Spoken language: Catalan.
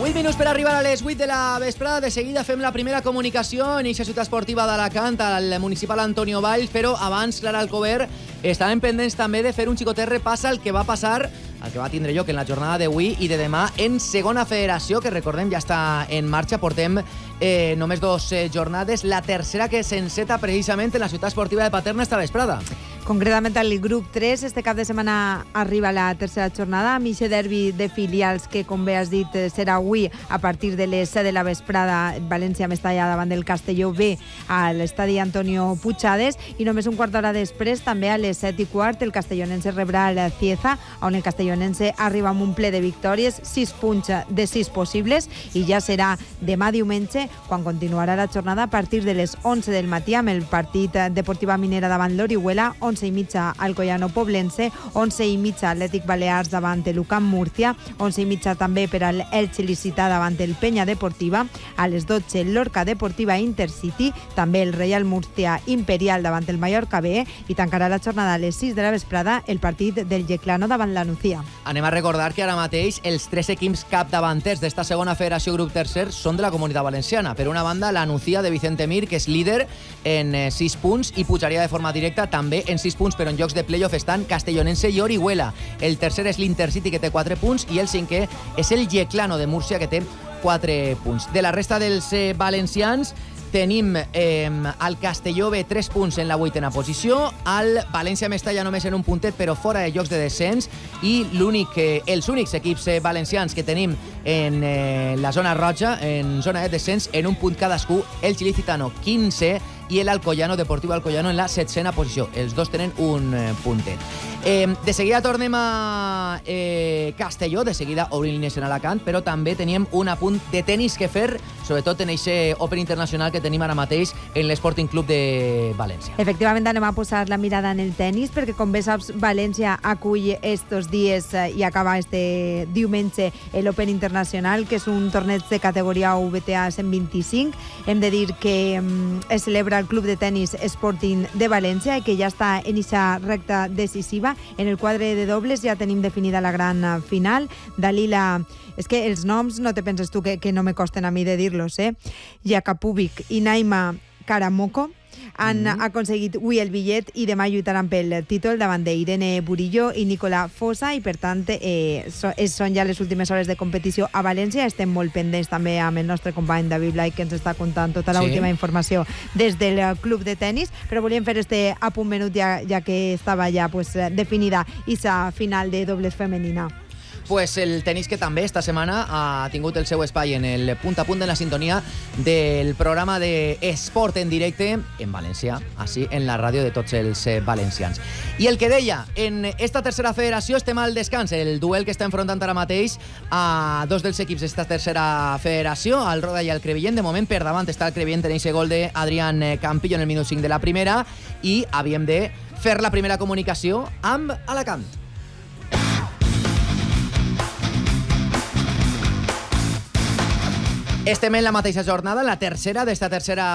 8 minuts per arribar a les 8 de la vesprada. De seguida fem la primera comunicació en eixa ciutat esportiva d'Alacant, al municipal Antonio Valls, però abans, Clara Alcover, estaven pendents també de fer un xicotet repàs al que va passar, el que va tindre lloc en la jornada d'avui i de demà en segona federació, que recordem ja està en marxa. Portem només 2 jornades, la tercera que s'enceta precisament en la ciutat esportiva de Paterna esta vesprada. Concretament al grup 3, este cap de setmana arriba la tercera jornada, amb aquest derbi de filials que, com bé has dit, serà avui a partir de les 7 de la vesprada. València-Mestalla davant del Castelló B a l'estadi Antonio Puigades, i només un quart d'hora després, també a les 7:15, el castellonense rebrà el Cieza, on el castellonense arriba amb un ple de victòries, 6 punts de 6 possibles, i ja serà demà diumenge, quan continuarà la jornada a partir de les 11 del matí amb el partit Deportiva Minera davant l'Orihuela, 11:30 Alcoyano Poblense, 11:30 Atlètic Balears davant l'UCAM Múrcia, 11:30 també per al Elche Licità davant el Peña Deportiva, a les 12 Lorca Deportiva Intercity, també el Real Murcia Imperial davant el Mallorca B, i tancarà la jornada a les 6 de la vesprada el partit del Yeclano davant la Nucía. Anem a recordar que ara mateix els 3 equips capdavanters d'esta segona federació grup tercer són de la Comunitat Valenciana. Per una banda, la Nucía de Vicente Mir, que és líder en 6 punts i pujaria de forma directa també en 6 punts, però en jocs de playoff estan Castellonense i Orihuela. El tercer és l'Intercity, que té 4 punts, i el cinquè és el Yeclano de Múrcia, que té 4 punts. De la resta dels valencians, tenim el Castelló B 3 punts en la 8ª posició, el València-Mestalla només en un puntet, però fora de llocs de descens, i els únics equips valencians que tenim en la zona roja, en zona de descens, en un punt cadascú, el Licitano 15 i l'Alcoyano, Deportivo Alcoyano, en la 7ª posició. Els dos tenen un puntet. De seguida tornem a Castelló, de seguida obrim línies en Alacant, però també teníem un apunt de tenis que fer, sobretot en aquest Open Internacional que tenim ara mateix en l'Sporting Club de València. Efectivament, anem a posar la mirada en el tenis, perquè, com bé saps, València acull estos dies i acaba este diumenge l'Open Internacional, que és un torneig de categoria WTA 125. Hem de dir que es celebra el Club de Tenis Sporting de València i que ja està en aquesta recta decisiva. En el quadre de dobles ja tenim definida la gran final. Dalila, és que els noms no te penses tu que no me costen a mi de dir-los, Jakubovic i Naima Karamoko han aconseguit avui el bitllet i demà lluitaran pel títol davant d'Irene Burillo i Nicola Fossa, i per tant són ja les últimes hores de competició a València. Estem molt pendents també amb el nostre company David Blai, que ens està contant tota l'última informació des del club de tenis, però volíem fer este apunt menut ja que estava ja definida aquesta final de dobles femenina. Pues el tenis, que també esta setmana ha tingut el seu espai en el punt a punt de la sintonia del programa d'Esport en directe en València, així en la ràdio de tots els valencians. I el que deia, en esta tercera federació estem al descans, el duel que està enfrontant ara mateix a dos dels equips d'esta tercera federació, el Roda i el Crevillent. De moment per davant està el Crevillent en aquest gol d'Adrián Campillo en el minut 5 de la primera, i havíem de fer la primera comunicació amb Alacant. Estem en la mateixa jornada, la tercera d'esta tercera